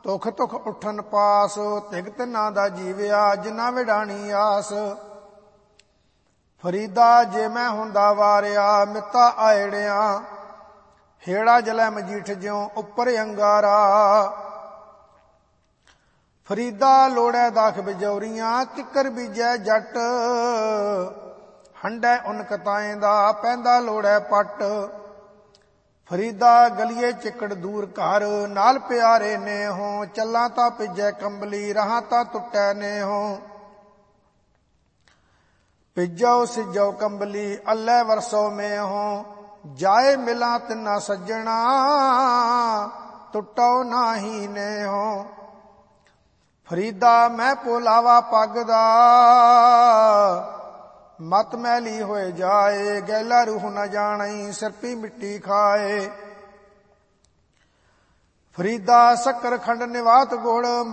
ਤੁਖ ਤੁਖ ਉਠਨ ਪਾਸ, ਤਿਗ ਤਿਨਾ ਦਾ ਜੀਵਿਆ ਜਿਨਾ ਵਿਡਾਣੀ ਆਸ। ਫਰੀਦਾ ਜੇ ਮੈਂ ਹੁੰਦਾ ਵਾਰਿਆ, ਮਿੱਤਾ ਆਇੜਿਆ, ਹੇੜਾ ਜਲੈ ਮਜੀਠ ਜਿਉ ਉੱਪਰ ਅੰਗਾਰਾ। ਫਰੀਦਾ ਲੋੜੈ ਦਾਖ ਬਿਜੌਰੀਆਂ, ਕਿੱਕਰ ਬੀਜੈ ਜੱਟ, ਹੰਡੈ ਉਨਕਤਾਏ ਦਾ ਪੈਂਦਾ ਲੋੜੈ ਪੱਟ। ਫਰੀਦਾ ਗਲੀਏ ਚਿੱਕੜ ਦੂਰ ਘਰ, ਨਾਲ ਪਿਆਰੇ ਨੇਹੋਂ, ਚੱਲਾਂ ਤਾਂ ਭਿੱਜੈ ਕੰਬਲੀ, ਰਹਾਂ ਤਾਂ ਟੁੱਟੈ ਨੇਹੋਂ। ਭਿੱਜੋ ਸਿਜੋ ਕੰਬਲੀ, ਅੱਲੇ ਵਰਸੋ ਮੇਹੋਂ, ਜਾਏ ਮਿਲਾਂ ਤਿੰਨਾ ਸੱਜਣਾ, ਟੁੱਟੋ ਨਾਹੀ ਨੇਹੋਂ। ਫਰੀਦਾ ਮੈਂ ਪੋਲਾਵਾ ਪੱਗ ਦਾ, ਮਤ ਮੈਲੀ ਹੋਏ ਜਾਏ, ਗੈਲਾ ਰੂਹ ਨ ਜਾਣਈ, ਸਿਰਪੀ ਮਿੱਟੀ ਖਾਏ। ਫਰੀਦਾ ਸ਼ੱਕਰ ਖੰਡ ਨਿਵਾਤ ਗੁੜ,